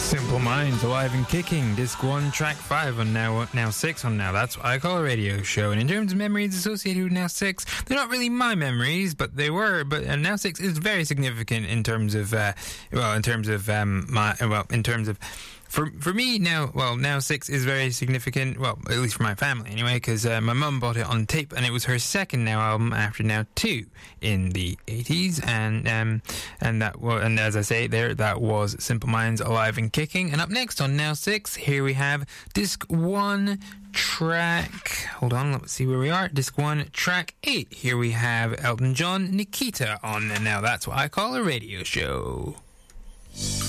Simple Minds, Alive and Kicking, Disc 1, Track 5 on Now 6 on Now That's What I Call a Radio Show. And in terms of memories associated with Now 6, they're not really my memories, but they were. But Now 6 is very significant in terms of, For me, Now 6 is very significant, well, at least for my family anyway, because my mum bought it on tape, and it was her second Now album after Now 2 in the 80s, and as I say there, that was Simple Minds, Alive and Kicking. And up next on Now 6, here we have Disc 1, Track... Hold on, let's see where we are. Disc 1, Track 8. Here we have Elton John, Nikita on Now That's What I Call a Radio Show.